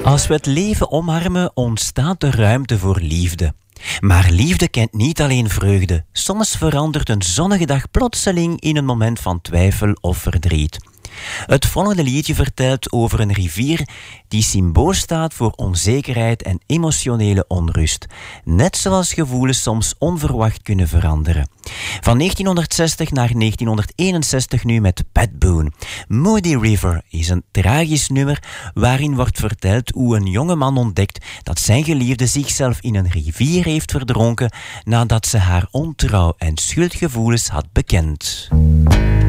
Als we het leven omarmen, ontstaat er ruimte voor liefde. Maar liefde kent niet alleen vreugde. Soms verandert een zonnige dag plotseling in een moment van twijfel of verdriet. Het volgende liedje vertelt over een rivier die symbool staat voor onzekerheid en emotionele onrust. Net zoals gevoelens soms onverwacht kunnen veranderen. Van 1960 naar 1961 nu met Pat Boone. Moody River is een tragisch nummer waarin wordt verteld hoe een jonge man ontdekt dat zijn geliefde zichzelf in een rivier heeft verdronken nadat ze haar ontrouw en schuldgevoelens had bekend.